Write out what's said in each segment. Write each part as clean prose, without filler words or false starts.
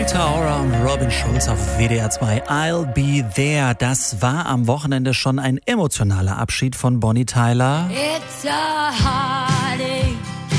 Rita Ora und Robin Schulz auf WDR 2. I'll Be There. Das war am Wochenende schon ein emotionaler Abschied von Bonnie Tyler. It's a heartache,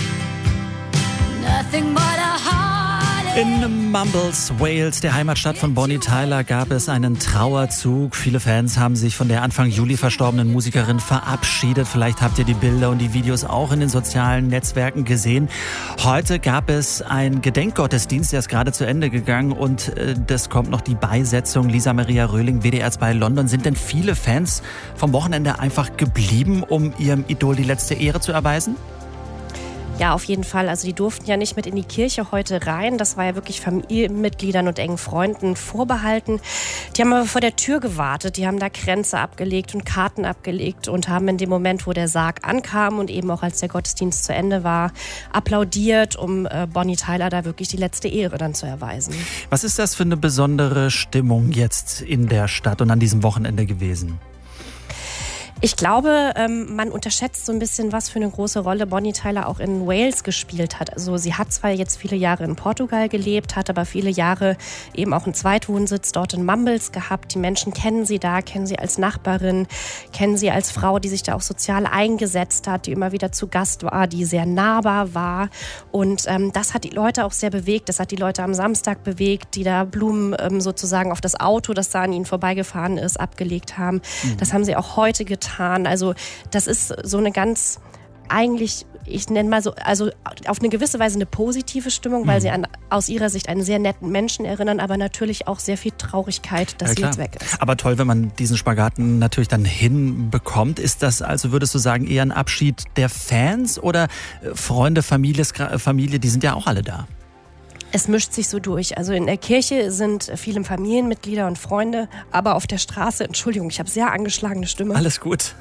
nothing but a heartache. In Mumbles, Wales, der Heimatstadt von Bonnie Tyler, gab es einen Trauerzug. Viele Fans haben sich von der Anfang Juli verstorbenen Musikerin verabschiedet. Vielleicht habt ihr die Bilder und die Videos auch in den sozialen Netzwerken gesehen. Heute gab es einen Gedenkgottesdienst, der ist gerade zu Ende gegangen und das kommt noch die Beisetzung. Lisa Maria Röhling, WDR 2 London. Sind denn viele Fans vom Wochenende einfach geblieben, um ihrem Idol die letzte Ehre zu erweisen? Ja, auf jeden Fall. Also die durften ja nicht mit in die Kirche heute rein. Das war ja wirklich Familienmitgliedern und engen Freunden vorbehalten. Die haben aber vor der Tür gewartet. Die haben da Kränze abgelegt und Karten abgelegt und haben in dem Moment, wo der Sarg ankam und eben auch als der Gottesdienst zu Ende war, applaudiert, um Bonnie Tyler da wirklich die letzte Ehre dann zu erweisen. Was ist das für eine besondere Stimmung jetzt in der Stadt und an diesem Wochenende gewesen? Ich glaube, man unterschätzt so ein bisschen, was für eine große Rolle Bonnie Tyler auch in Wales gespielt hat. Also sie hat zwar jetzt viele Jahre in Portugal gelebt, hat aber viele Jahre eben auch einen Zweitwohnsitz dort in Mumbles gehabt. Die Menschen kennen sie da, kennen sie als Nachbarin, kennen sie als Frau, die sich da auch sozial eingesetzt hat, die immer wieder zu Gast war, die sehr nahbar war. Und das hat die Leute auch sehr bewegt. Das hat die Leute am Samstag bewegt, die da Blumen sozusagen auf das Auto, das da an ihnen vorbeigefahren ist, abgelegt haben. Das haben sie auch heute getan. Also das ist so eine ganz, eigentlich, ich nenne mal so, also auf eine gewisse Weise eine positive Stimmung, weil sie aus ihrer Sicht einen sehr netten Menschen erinnern, aber natürlich auch sehr viel Traurigkeit, dass sie jetzt weg ist. Aber toll, wenn man diesen Spagaten natürlich dann hinbekommt. Ist das also, würdest du sagen, eher ein Abschied der Fans oder Freunde, Familie, die sind ja auch alle da? Es mischt sich so durch. Also in der Kirche sind viele Familienmitglieder und Freunde, aber auf der Straße, Entschuldigung, ich habe sehr angeschlagene Stimme. Alles gut.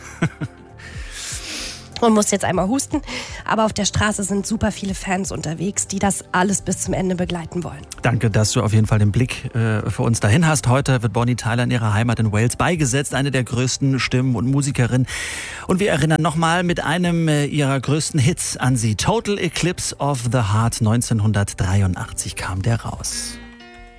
Und muss jetzt einmal husten. Aber auf der Straße sind super viele Fans unterwegs, die das alles bis zum Ende begleiten wollen. Danke, dass du auf jeden Fall den Blick für uns dahin hast. Heute wird Bonnie Tyler in ihrer Heimat in Wales beigesetzt, eine der größten Stimmen und Musikerinnen. Und wir erinnern nochmal mit einem ihrer größten Hits an sie. Total Eclipse of the Heart, 1983 kam der raus.